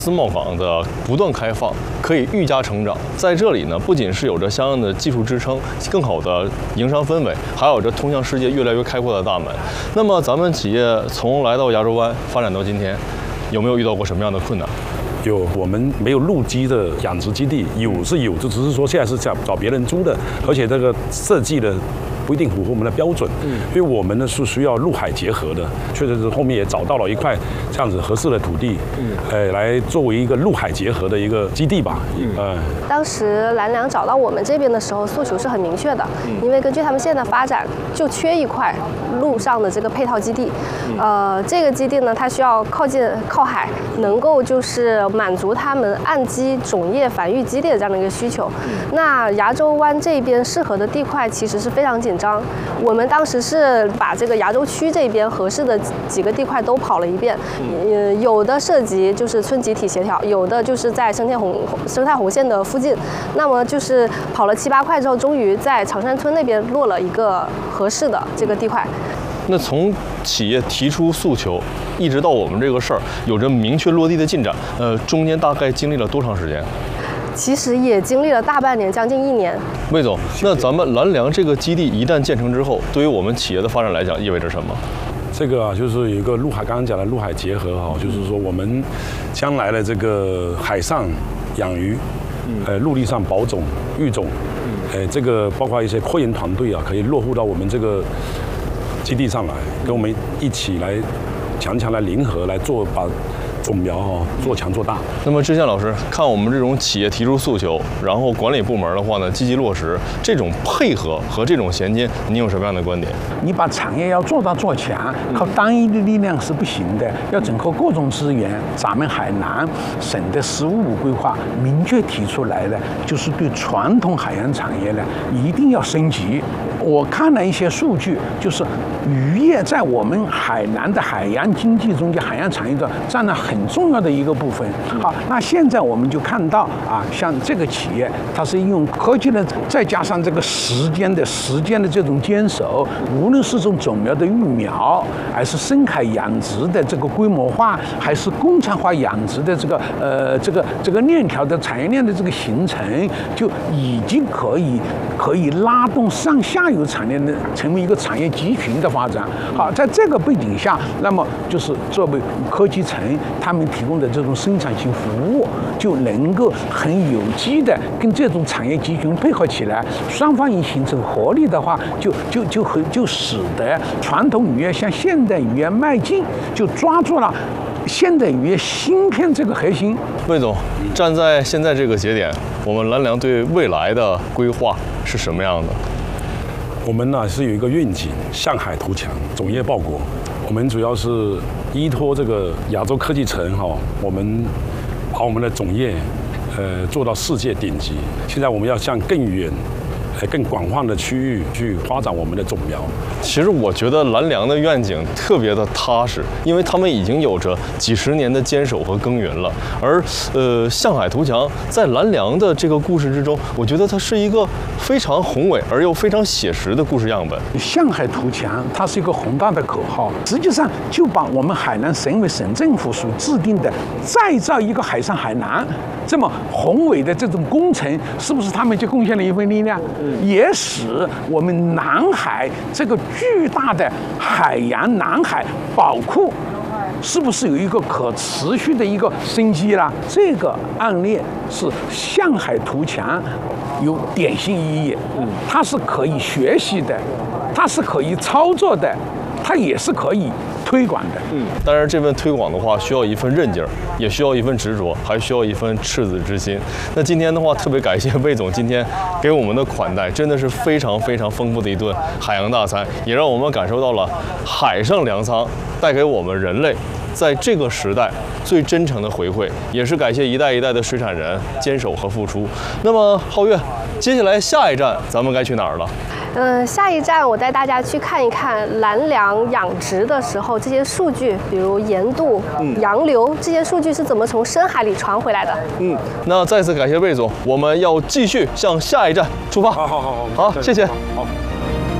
自贸港的不断开放，可以愈加成长。在这里呢，不仅是有着相应的技术支撑，更好的营商氛围，还有着通向世界越来越开阔的大门。那么，咱们企业从来到牙洲湾发展到今天，有没有遇到过什么样的困难？ 有，我们没有陆基的养殖基地，有是有，就只是说现在是找别人租的，而且这个设计的不一定符合我们的标准。因为我们呢是需要陆海结合的，确实是后面也找到了一块这样子合适的土地，来作为一个陆海结合的一个基地吧。 当时蓝粮找到我们这边的时候，诉求是很明确的，因为根据他们现在的发展，就缺一块陆上的这个配套基地。这个基地呢，它需要靠海，能够就是满足他们岸基种业繁育基地的这样的一个需求。那牙洲湾这边适合的地块其实是非常紧张，我们当时是把这个牙洲区这边合适的几个地块都跑了一遍，有的涉及就是村集体协调，有的就是在生态红线的附近，那么就是跑了7、8块之后，终于在长山村那边落了一个合适的这个地块。 那从企业提出诉求，一直到我们这个事儿有着明确落地的进展，中间大概经历了多长时间？ 其实也经历了大半年，将近1年。 魏总，那咱们蓝粮这个基地一旦建成之后，对于我们企业的发展来讲，意味着什么？ 这个啊，就是有一个陆海，刚刚讲的陆海结合哈，就是说我们将来的这个海上养鱼，陆地上保种育种，这个包括一些科研团队啊，可以落户到我们这个基地上来，跟我们一起来强来联合来做，把种苗做强做大。 那么志宪老师，看我们这种企业提出诉求，然后管理部门的话呢，积极落实这种配合和这种衔接，您有什么样的观点？ 你把产业要做大做强，靠单一的力量是不行的，要整合各种资源。咱们海南省的“15+5”规划明确提出来的，就是对传统海洋产业呢一定要升级。我看了一些数据，就是渔业在我们海南的海洋经济中间，海洋产业中占了很重要的一个部分。好，那现在我们就看到啊，像这个企业，它是用科技呢，再加上这个时间的这种坚守，无论是从种苗的育苗，还是深海养殖的这个规模化，还是工厂化养殖的这个链条的产业链的这个形成，就已经可以拉动上下游产业的成为一个产业集群的发展。好，在这个背景下，那么就是作为科技城，他们提供的这种生产性服务，就能够很有机的跟这种产业集群配合起来，双方一形成合力的话，就使得传统渔业向现代渔业迈进，就抓住了现代渔业芯片这个核心。 魏总，站在现在这个节点，我们蓝粮对未来的规划是什么样的？ 我们呢是有一个愿景，向海图强，种业报国。我们主要是依托这个亚洲科技城我们把我们的种业做到世界顶级。现在我们要向更远、更广泛的区域去发展我们的种苗。 其实我觉得蓝粮的愿景特别的踏实，因为他们已经有着几十年的坚守和耕耘了。而向海图强在蓝粮的这个故事之中，我觉得它是一个非常宏伟而又非常写实的故事样本。 向海图强，它是一个宏大的口号，实际上就把我们海南省委省政府所制定的再造一个海上海南这么宏伟的这种工程，是不是他们就贡献了一份力量？也使我们南海这个巨大的海洋南海宝库，是不是有一个可持续的一个生机啦？这个案例是向海图强，有典型意义，它是可以学习的，它是可以操作的，它也是可以推广的。 当然这份推广的话，需要一份韧劲儿，也需要一份执着，还需要一份赤子之心。那今天的话，特别感谢魏总今天给我们的款待，真的是非常非常丰富的一顿海洋大餐，也让我们感受到了海上粮仓带给我们人类在这个时代最真诚的回馈，也是感谢一代一代的水产人坚守和付出。那么皓月，接下来下一站咱们该去哪儿了？ 下一站我带大家去看一看蓝粮养殖的时候这些数据，比如盐度、洋流这些数据是怎么从深海里传回来的。 那再次感谢魏总，我们要继续向下一站出发。 好， 好，谢谢。 好。